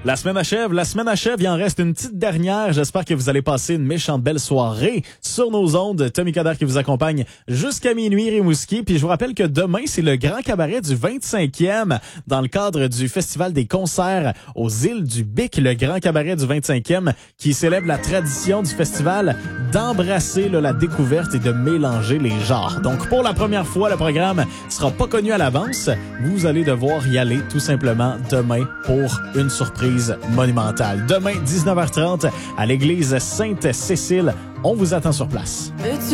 La semaine achève, il en reste une petite dernière. J'espère que vous allez passer une méchante belle soirée sur nos ondes. Tommy Coderre qui vous accompagne jusqu'à minuit, Rimouski. Puis je vous rappelle que demain, c'est le grand cabaret du 25e dans le cadre du Festival des concerts aux îles du Bic, le grand cabaret du 25e qui célèbre la tradition du festival d'embrasser la découverte et de mélanger les genres. Donc pour la première fois, le programme sera pas connu à l'avance. Vous allez devoir y aller tout simplement demain pour une surprise monumentale. Demain, 19h30, à l'église Sainte-Cécile. On vous attend sur place.